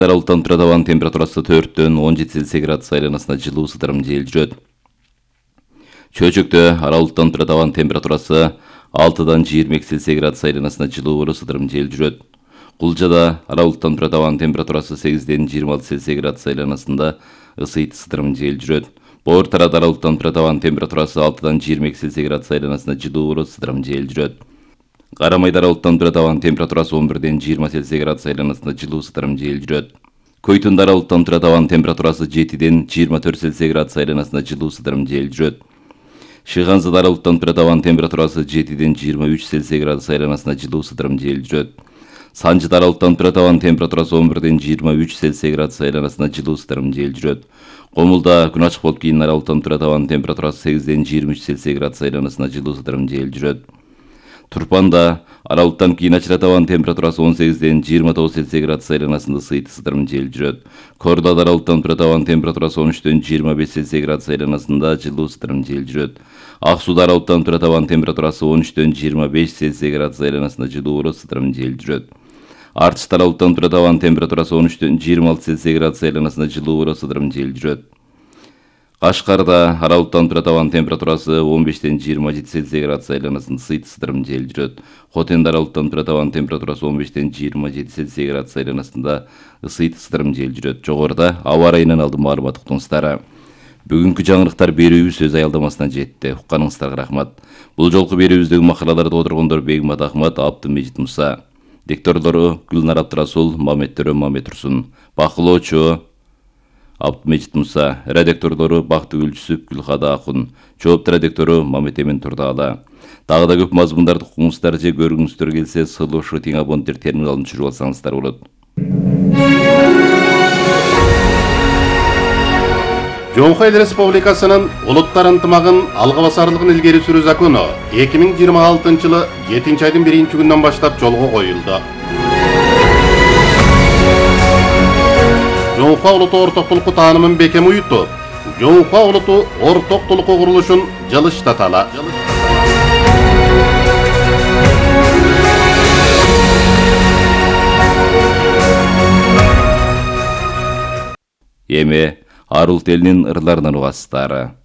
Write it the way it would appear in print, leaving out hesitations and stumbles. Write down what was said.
Аралыктан турат абанын температурасы 4-төн 17 Цельсий градус айланасында жылуу сыдырым жел жүрөт. Чөчөктө аралыктан турат абанын температурасы 6-дан 22 Цельсий градус айланасында жылуу болуп сыдырым жел жүрөт. Кулжада аралыктан турат абанын температурасы 8-ден 26 Цельсий градус айланасында ысыйт сыдырым жел жүрөт. Боор тарат аралыктан турат абанын температурасы 6-дан 22 Цельсий градус айланасында жылуу болуп сыдырым жел жүрөт. Карамайда аралыктан турат абанын температурасы 11-ден 20 Цельсий градус айланасында жылуу сыдырым жел жүрөт. Көйтүндө аралыктан турат абанын температурасы 7-ден 24 Цельсий градус айланасында жылуу сыдырым жел жүрөт. Шыганзада аралыктан турат абанын температурасы 7-ден 23 Цельсий градус айланасында жылуу сыдырым жел жүрөт. Санжыда аралыктан турат абанын температурасы 11-ден 23 Цельсий градус айланасында жылуу сыдырым жел жүрөт. Комулда күн ачык болуп кийин аралыктан турат абанын температурасы 8-ден 23 Цельсий градус айланасында жылуу сыдырым жел жүрөт. Турпанда аралыктан кийин ачырат абанын температурасы 18-ден 29 Цельсий градус айланасында ысыйт сыдырым жел жүрөт. Кордоодо аралыктан турат абанын температурасы 13-ден 25 Цельсий градус айланасында жылуу сыдырым жел жүрөт. Ак Сууда аралыктан турат абанын температурасы 13-ден 25 Цельсий градус айланасында жылуу болуп сыдырым жел жүрөт. Артышта аралыктан турат абанын температурасы 13-ден 26 Цельсий градус айланасында жылуу болуп сыдырым жел жүрөт. Кашкарда аралыктан турат абанын температурасы 15-ден 27 Цельсий градус айланасында ысыйт сыдырым жел жүрөт. Хотенде аралыктан турат абанын температурасы 15-ден 27 Цельсий градус айланасында ысыйт сыдырым жел жүрөт. Жогоруда аба ырайынан алдым маалымат уктуңуздар. Бүгүнкү жаңылыктар берүүбүз өз аялдамасына жетти. Укканыңыздарга рахмат. Бул жолку берүүбүздөгү макалаларды отургондор Бегмат Ахмат, Абдымежит Муса. Дикторлору Гүлнар Абдрасул, Мамет Төрө, Мамет Турсун. Бакылоочу Абдымежит Муса, редакторлору Бактыгүл Жүсүп, Гүлхада Акун, жоопту редактору Мамет Эмин Турдаала. Дагы да көп мазмундарды укуңуздар же көргүңүздөр келсе, сылышы тең абоненттер терминалын түшүрүп алсаңыздар болот. Жоңхо Эл Республикасынын улуттар ынтымагын алга басарлыгын илгери сүрүү закону 2026 жылы 7-айдын 1-күнүнөн баштап жолго коюлду. Жоңхо улуту ортоктулукку таанымын бекем уютуп, Жоңхо улуту ортоктулукку курулушун жылыштатала. Эми Арулт элинин ырларынан угасыздары.